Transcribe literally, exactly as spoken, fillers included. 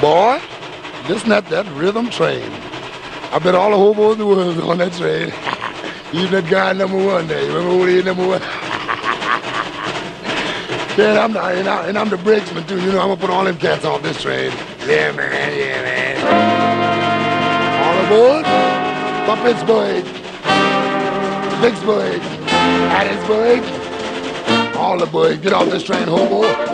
boy. Listen at that rhythm train. I bet all the hobos in the world is on that train. Even that guy number one there. You remember who he is, number one? Yeah, and I'm, the, and, I, and I'm the brakesman too. You know, I'm gonna put all them cats off this train. Yeah, man, yeah, man. All aboard for Pittsburgh, Vicksburg, Hattiesburg. All aboard. Get off this train, hobo.